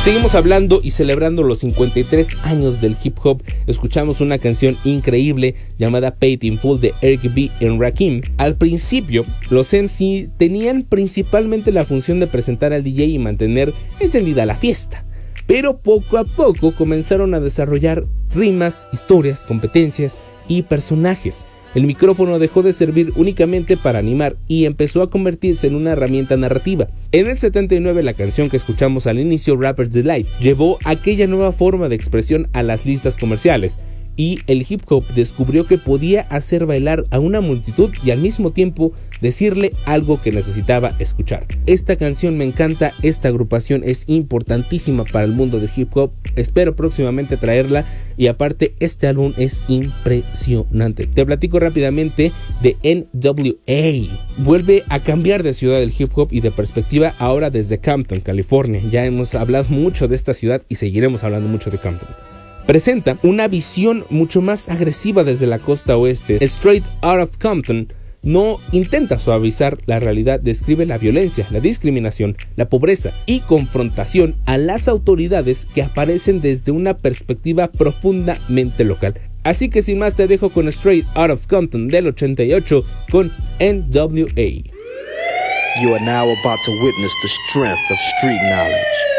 Seguimos hablando y celebrando los 53 años del hip hop. Escuchamos una canción increíble llamada Paid in Full de Eric B. and Rakim. Al principio, los MC tenían principalmente la función de presentar al DJ y mantener encendida la fiesta. Pero poco a poco comenzaron a desarrollar rimas, historias, competencias y personajes. El micrófono dejó de servir únicamente para animar y empezó a convertirse en una herramienta narrativa. En el 79, la canción que escuchamos al inicio, Rapper's Delight, llevó aquella nueva forma de expresión a las listas comerciales, y el hip hop descubrió que podía hacer bailar a una multitud y al mismo tiempo decirle algo que necesitaba escuchar. Esta canción me encanta, esta agrupación es importantísima para el mundo del hip hop, espero próximamente traerla, y aparte este álbum es impresionante. Te platico rápidamente de NWA. Vuelve a cambiar de ciudad el hip hop y de perspectiva ahora desde Compton, California. Ya hemos hablado mucho de esta ciudad y seguiremos hablando mucho de Compton. Presenta una visión mucho más agresiva desde la costa oeste. Straight Out of Compton no intenta suavizar la realidad, describe la violencia, la discriminación, la pobreza y confrontación a las autoridades que aparecen desde una perspectiva profundamente local. Así que sin más te dejo con Straight Out of Compton del 88 con NWA. You are now about to witness the strength of street knowledge.